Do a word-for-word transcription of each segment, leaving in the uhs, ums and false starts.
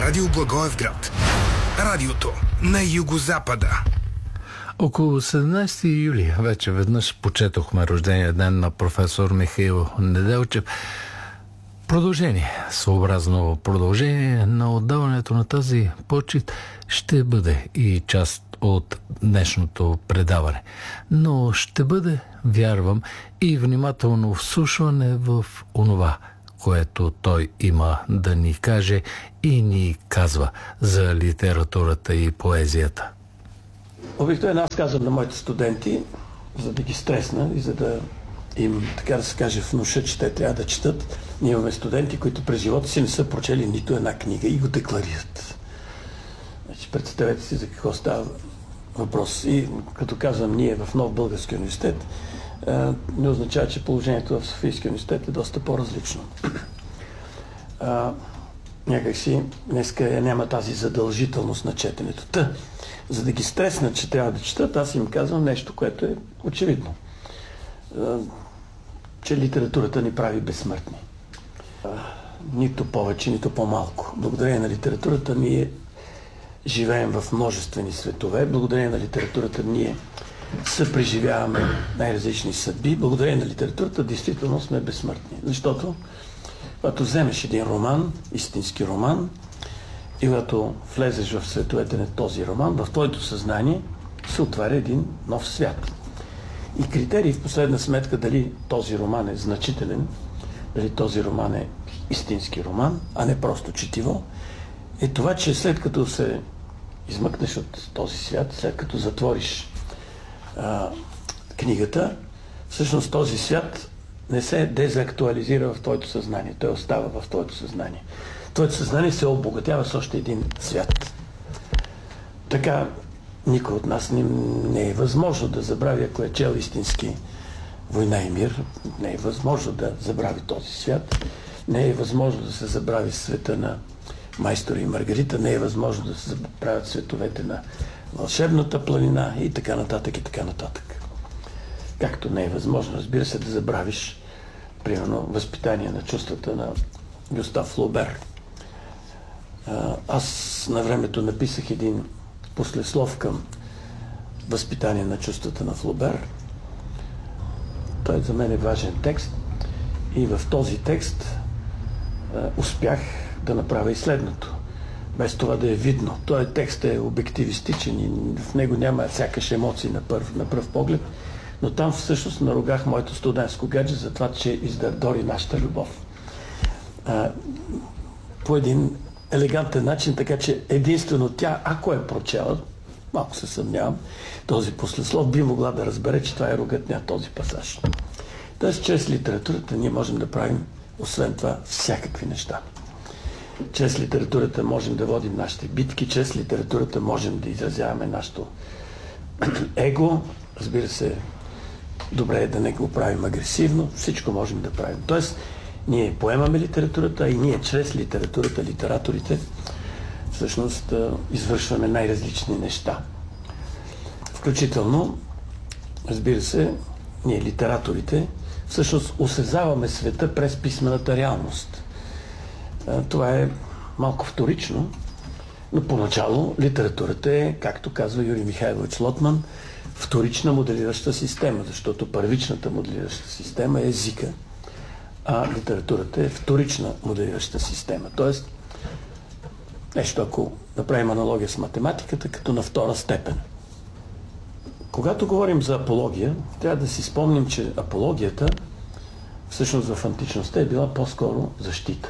Радио Благоевград. Радиото на Югозапада. Около седемнайсети юли вече веднъж почетохме рождения ден на професор Михаил Неделчев. Продължение, съобразно продължение на отдаването на тази почит ще бъде и част от днешното предаване. Но ще бъде, вярвам, и внимателно вслушване в онова, което той има да ни каже и ни казва за литературата и поезията. Обикновено аз казвам на моите студенти, за да ги стресна и за да им, така да се каже, внуша, че те трябва да четат. Ние имаме студенти, които през живота си не са прочели нито една книга и го декларират. Значи, представете си за какво става въпрос. И като казвам ние в Нов български университет, не означава, че положението в Софийския университет е доста по-различно. А, някак си днеска няма тази задължителност на четенето. Та, за да ги стреснат, че трябва да четат, аз им казвам нещо, което е очевидно. А, че литературата ни прави безсмъртни. А, нито повече, нито по-малко. Благодарение на литературата ние живеем в множествени светове. Благодарение на литературата ние съпреживяваме най-различни съдби. Благодарение на литературата действително сме безсмъртни. Защото когато вземеш един роман, истински роман, и когато влезеш в световете на този роман, в твоето съзнание се отваря един нов свят. И критерий в последна сметка дали този роман е значителен, дали този роман е истински роман, а не просто четиво, е това, че след като се измъкнеш от този свят, след като затвориш а, книгата, всъщност този свят не се дезактуализира в твоето съзнание. Той остава в твоето съзнание. Твоето съзнание се обогатява с още един свят. Така никой от нас не, не е възможно да забрави, ако е чел истински Война и мир, не е възможно да забрави този свят, не е възможно да се забрави света на Майстора и Маргарита, не е възможно да се забравят световете на Вълшебната планина и така нататък и така нататък. Както не е възможно, разбира се, да забравиш, примерно, възпитание на чувствата на Гюстав Флобер. Аз на времето написах един послеслов към възпитание на чувствата на Флобер. Той за мен е важен текст и в този текст успях да направя и следното. Без това да е видно. Той текст е обективистичен и в него няма сякаш емоции на пръв, на пръв поглед, но там всъщност наругах моето студентско гадже за това, че издърдори нашата любов. А, по един елегантен начин, така че единствено тя, ако е прочела, малко се съмнявам, този послеслов би могла да разбере, че това е ругатня този пасаж. Тоест, чрез литературата ние можем да правим, освен това, всякакви неща. Чрез литературата можем да водим нашите битки, чрез литературата можем да изразяваме нашето его. Разбира се, добре е да не го правим агресивно, всичко можем да правим. Тоест, ние поемаме литературата и ние чрез литературата, литераторите, всъщност извършваме най-различни неща. Включително, разбира се, ние литераторите, всъщност осезаваме света през писмената реалност. Това е малко вторично, но поначало литературата е, както казва Юрий Михайлович Лотман, вторична моделираща система, защото първичната моделираща система е езика, а литературата е вторична моделираща система. Тоест, нещо, ако направим аналогия с математиката, като на втора степен. Когато говорим за апология, трябва да си спомним, че апологията всъщност в античността е била по-скоро защита.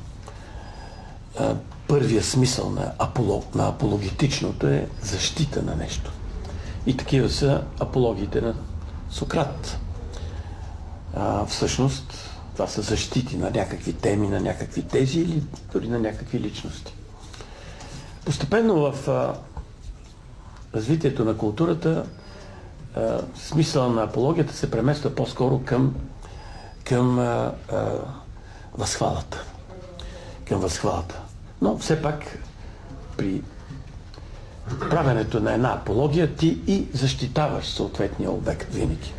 Първият смисъл на, аполог, на апологетичното е защита на нещо. И такива са апологиите на Сократ. А, всъщност, това са защити на някакви теми, на някакви тези или дори на някакви личности. Постепенно в а, развитието на културата а, смисъла на апологията се премества по-скоро към, към а, а, възхвалата. Към възхвалата. Но все пак при правенето на една апология ти и защитаваш съответния обект винаги.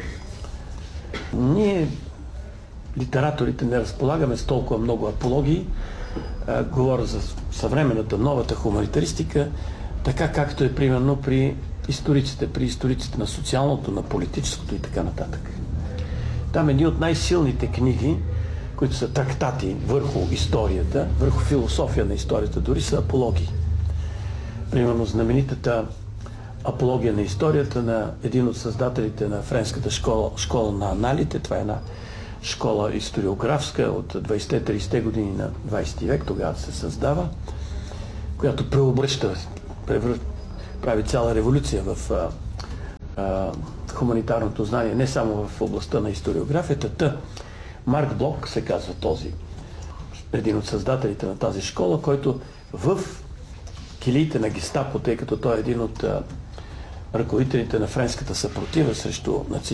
Ние, литераторите, не разполагаме с толкова много апологии, а, говоря за съвременната, новата хуманитаристика, така както е примерно при историците, при историците на социалното, на политическото и така нататък. Там едни от най-силните книги, които са трактати върху историята, върху философия на историята, дори са апологии. Примерно знаменитата апология на историята на един от създателите на френската школа, школа на аналите. Това е една школа историографска от двайсетте-трийсетте години на двайсети век, тогава се създава, която преобръща, превръ... прави цяла революция в а, а, хуманитарното знание, не само в областта на историографията. Та, Марк Блок се казва този, един от създателите на тази школа, който в килиите на гестапо, тъй като той е един от а, ръководителите на френската съпротива срещу нацизма,